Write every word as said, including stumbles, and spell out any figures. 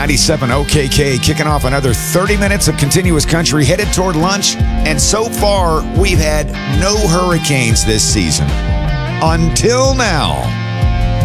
ninety-seven O K K, kicking off another thirty minutes of continuous country headed toward lunch. And so far, we've had no hurricanes this season. Until now.